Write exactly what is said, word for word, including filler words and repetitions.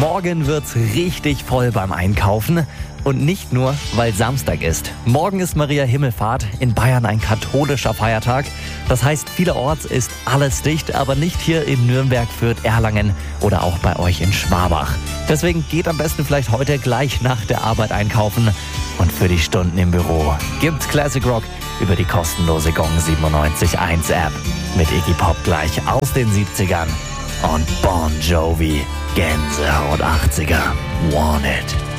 Morgen wird's richtig voll beim Einkaufen. Und nicht nur, weil Samstag ist. Morgen ist Maria Himmelfahrt, in Bayern ein katholischer Feiertag. Das heißt, vielerorts ist alles dicht, aber nicht hier in Nürnberg, Fürth, Erlangen oder auch bei euch in Schwabach. Deswegen geht am besten vielleicht heute gleich nach der Arbeit einkaufen. Und für die Stunden im Büro gibt's Classic Rock über die kostenlose Gong siebenundneunzig Komma eins App. Mit Iggy Pop gleich aus den siebzigern und Bon Jovi, Gänsehaut achtziger. Want It.